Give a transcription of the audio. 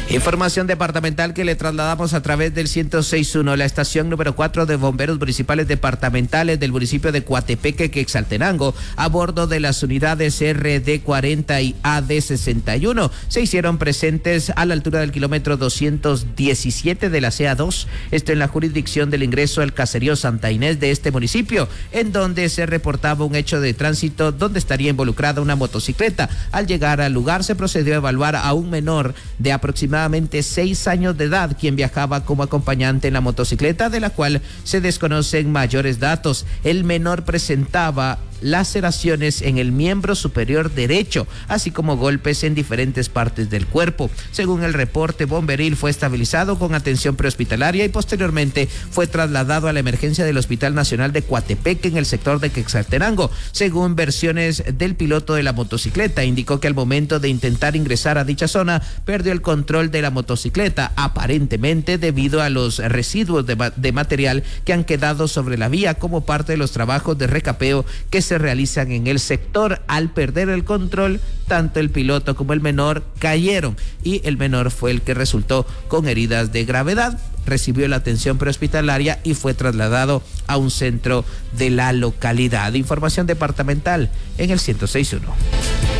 Información departamental que le trasladamos a través del 106.1, la estación número 4 de bomberos municipales departamentales del municipio de Coatepeque, Quetzaltenango, a bordo de las unidades RD40 y AD61, se hicieron presentes a la altura del kilómetro 217 de la CA2, esto en la jurisdicción del ingreso al caserío Santa Inés de este municipio, en donde se reportaba un hecho de tránsito donde estaría involucrada una motocicleta. Al llegar al lugar se procedió a evaluar a un menor de aproximadamente 6 años de edad, quien viajaba como acompañante en la motocicleta, de la cual se desconocen mayores datos. El menor presentaba laceraciones en el miembro superior derecho, así como golpes en diferentes partes del cuerpo. Según el reporte bomberil, fue estabilizado con atención prehospitalaria y posteriormente fue trasladado a la emergencia del Hospital Nacional de Coatepeque en el sector de Quetzaltenango. Según versiones del piloto de la motocicleta, indicó que al momento de intentar ingresar a dicha zona perdió el control de la motocicleta, aparentemente debido a los residuos de material que han quedado sobre la vía como parte de los trabajos de recapeo que se realizan en el sector. Al perder el control, tanto el piloto como el menor cayeron y el menor fue el que resultó con heridas de gravedad. Recibió la atención prehospitalaria y fue trasladado a un centro de la localidad. Información departamental en el 106.1.